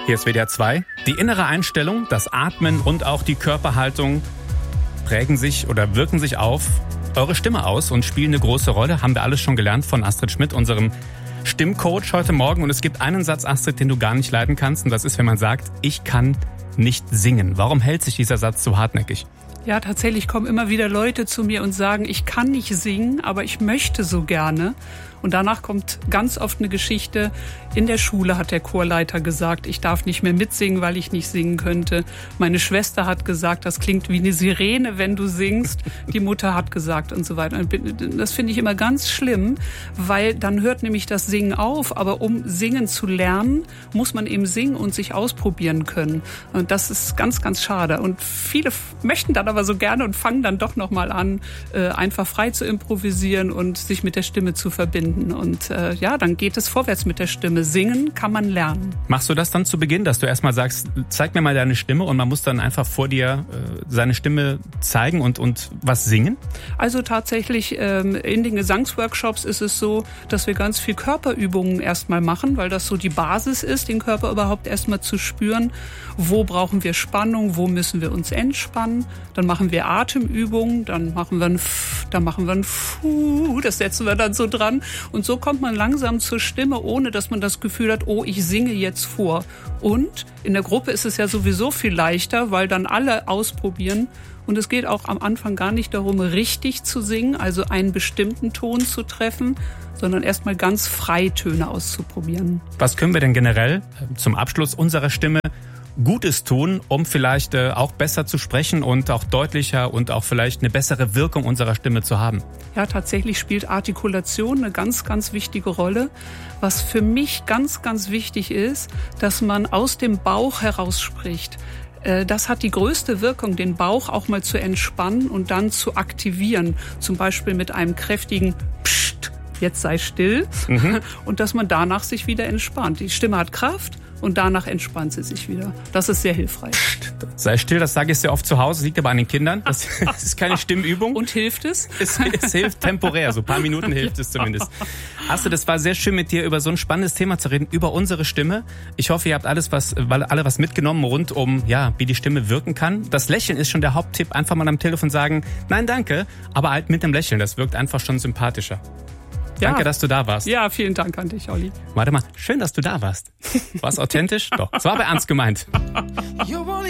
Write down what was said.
Hier ist WDR 2. Die innere Einstellung, das Atmen und auch die Körperhaltung prägen sich oder wirken sich auf eure Stimme aus und spielen eine große Rolle. Haben wir alles schon gelernt von Astrid Schmidt, unserem Stimmcoach heute Morgen. Und es gibt einen Satz, Astrid, den du gar nicht leiden kannst. Und das ist, wenn man sagt, ich kann nicht singen. Warum hält sich dieser Satz so hartnäckig? Ja, tatsächlich kommen immer wieder Leute zu mir und sagen, ich kann nicht singen, aber ich möchte so gerne. Und danach kommt ganz oft eine Geschichte. In der Schule hat der Chorleiter gesagt, ich darf nicht mehr mitsingen, weil ich nicht singen könnte. Meine Schwester hat gesagt, das klingt wie eine Sirene, wenn du singst. Die Mutter hat gesagt und so weiter. Das finde ich immer ganz schlimm, weil dann hört nämlich das Singen auf. Aber um singen zu lernen, muss man eben singen und sich ausprobieren können. Und das ist ganz, ganz schade. Und viele möchten dann aber so gerne und fangen dann doch noch mal an, einfach frei zu improvisieren und sich mit der Stimme zu verbinden. Und dann geht es vorwärts mit der Stimme. Singen kann man lernen. Machst du das dann zu Beginn, dass du erstmal sagst, zeig mir mal deine Stimme und man muss dann einfach vor dir seine Stimme zeigen und was singen? Also tatsächlich in den Gesangsworkshops ist es so, dass wir ganz viel Körperübungen erstmal machen, weil das so die Basis ist, den Körper überhaupt erstmal zu spüren. Wo brauchen wir Spannung, wo müssen wir uns entspannen? Dann machen wir Atemübungen, dann machen wir ein Fu, das setzen wir dann so dran. Und so kommt man langsam zur Stimme, ohne dass man das Gefühl hat, oh, ich singe jetzt vor. Und in der Gruppe ist es ja sowieso viel leichter, weil dann alle ausprobieren. Und es geht auch am Anfang gar nicht darum, richtig zu singen, also einen bestimmten Ton zu treffen, sondern erstmal ganz frei Töne auszuprobieren. Was können wir denn generell zum Abschluss unserer Stimme Gutes tun, um vielleicht auch besser zu sprechen und auch deutlicher und auch vielleicht eine bessere Wirkung unserer Stimme zu haben? Ja, tatsächlich spielt Artikulation eine ganz, ganz wichtige Rolle. Was für mich ganz, ganz wichtig ist, dass man aus dem Bauch heraus spricht. Das hat die größte Wirkung, den Bauch auch mal zu entspannen und dann zu aktivieren. Zum Beispiel mit einem kräftigen Psst, jetzt sei still. Und dass man danach sich wieder entspannt. Die Stimme hat Kraft. Und danach entspannt sie sich wieder. Das ist sehr hilfreich. Sei still, das sage ich sehr oft zu Hause, liegt aber an den Kindern. Das ist keine Stimmübung. Und hilft es? Es hilft temporär, so ein paar Minuten hilft es zumindest. Astrid, das war sehr schön mit dir über so ein spannendes Thema zu reden, über unsere Stimme. Ich hoffe, ihr habt alle was mitgenommen rund um, wie die Stimme wirken kann. Das Lächeln ist schon der Haupttipp. Einfach mal am Telefon sagen, nein, danke, aber halt mit dem Lächeln. Das wirkt einfach schon sympathischer. Ja. Danke, dass du da warst. Ja, vielen Dank an dich, Olli. Warte mal, schön, dass du da warst. War's authentisch? Doch, es war aber ernst gemeint.